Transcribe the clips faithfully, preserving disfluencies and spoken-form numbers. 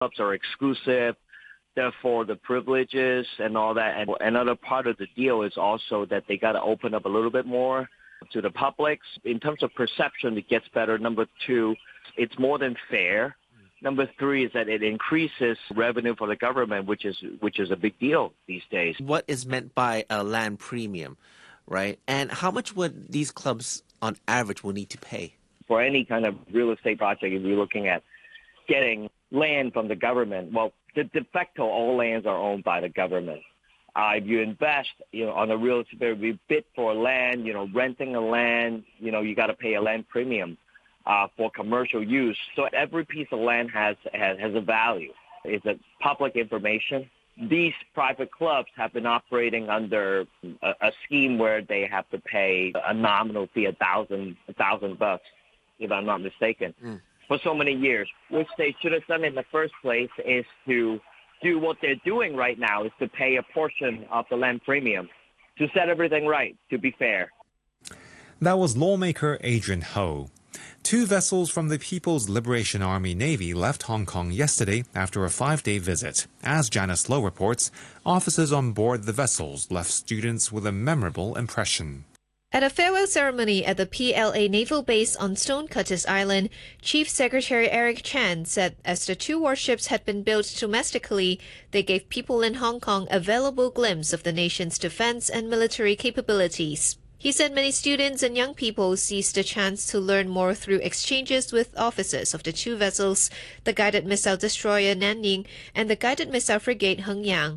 clubs are exclusive, therefore the privileges and all that. And another part of the deal is also that they got to open up a little bit more to the public. In terms of perception, it gets better. Number two, it's more than fair. Number three is that it increases revenue for the government, which is which is a big deal these days. What is meant by a land premium, right? And how much would these clubs on average will need to pay? For any kind of real estate project, if you're looking at getting land from the government, well, the de facto all lands are owned by the government. Uh, if you invest, you know, on a real estate, we bid for land, you know, renting a land, you know, you got to pay a land premium uh, for commercial use. So every piece of land has, has, has a value. It's a public information. These private clubs have been operating under a, a scheme where they have to pay a nominal fee, a thousand, a thousand bucks, if I'm not mistaken, mm. for so many years. Which they should have done in the first place is to do what they're doing right now, is to pay a portion of the land premium to set everything right, to be fair. That was lawmaker Adrian Ho. Two vessels from the People's Liberation Army Navy left Hong Kong yesterday after a five-day visit. As Janice Low reports, officers on board the vessels left students with a memorable impression. At a farewell ceremony at the P L A Naval Base on Stonecuttis Island, Chief Secretary Eric Chan said as the two warships had been built domestically, they gave people in Hong Kong a valuable glimpse of the nation's defense and military capabilities. He said many students and young people seized the chance to learn more through exchanges with officers of the two vessels, the guided missile destroyer Nanning and the guided missile frigate Hengyang.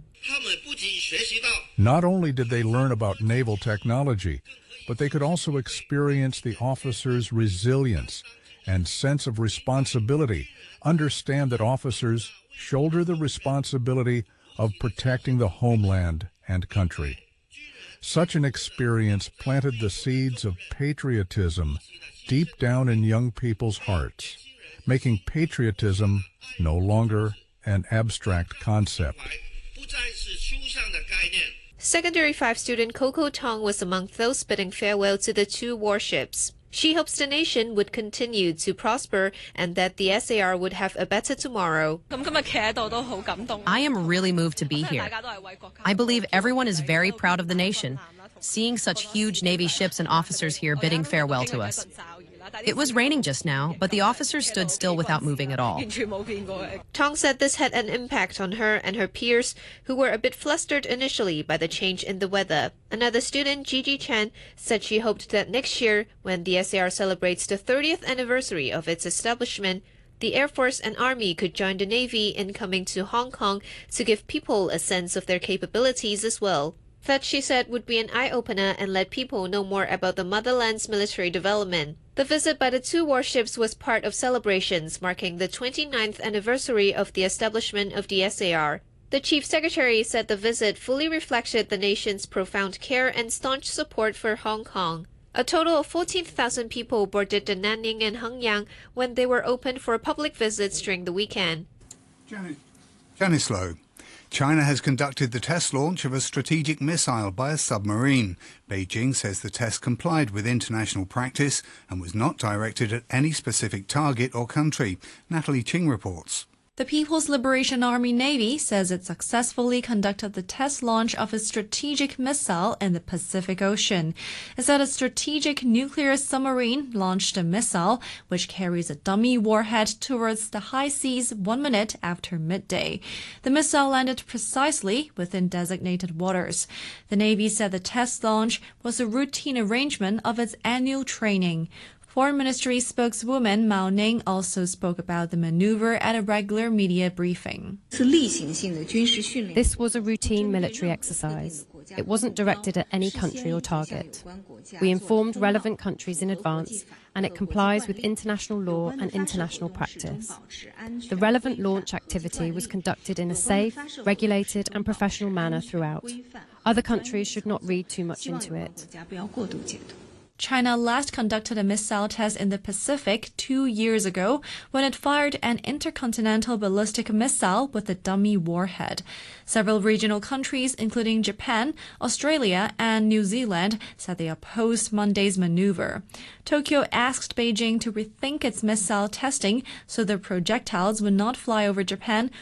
Not only did they learn about naval technology, but they could also experience the officers' resilience and sense of responsibility, understand that officers shoulder the responsibility of protecting the homeland and country. Such an experience planted the seeds of patriotism deep down in young people's hearts, making patriotism no longer an abstract concept. Secondary five student Coco Tong was among those bidding farewell to the two warships. She hopes the nation would continue to prosper and that the S A R would have a better tomorrow. I am really moved to be here. I believe everyone is very proud of the nation, seeing such huge Navy ships and officers here bidding farewell to us. It was raining just now, but the officers stood still without moving at all. Tong said this had an impact on her and her peers, who were a bit flustered initially by the change in the weather. Another student, Gigi Chen, said she hoped that next year, when the S A R celebrates the thirtieth anniversary of its establishment, the Air Force and Army could join the Navy in coming to Hong Kong to give people a sense of their capabilities as well. That, she said, would be an eye-opener and let people know more about the motherland's military development. The visit by the two warships was part of celebrations marking the twenty-ninth anniversary of the establishment of the S A R. The Chief Secretary said the visit fully reflected the nation's profound care and staunch support for Hong Kong. A total of fourteen thousand people boarded the Nanning and Hengyang when they were opened for public visits during the weekend. Janice, Janice Low. China has conducted the test launch of a strategic missile by a submarine. Beijing says the test complied with international practice and was not directed at any specific target or country. Natalie Ching reports. The People's Liberation Army Navy says it successfully conducted the test launch of a strategic missile in the Pacific Ocean. It said a strategic nuclear submarine launched a missile, which carries a dummy warhead towards the high seas one minute after midday. The missile landed precisely within designated waters. The Navy said the test launch was a routine arrangement of its annual training. Foreign Ministry spokeswoman Mao Ning also spoke about the maneuver at a regular media briefing. This was a routine military exercise. It wasn't directed at any country or target. We informed relevant countries in advance, and it complies with international law and international practice. The relevant launch activity was conducted in a safe, regulated and professional manner throughout. Other countries should not read too much into it. China last conducted a missile test in the Pacific two years ago when it fired an intercontinental ballistic missile with a dummy warhead. Several regional countries, including Japan, Australia, and New Zealand, said they opposed Monday's maneuver. Tokyo asked Beijing to rethink its missile testing so the projectiles would not fly over Japan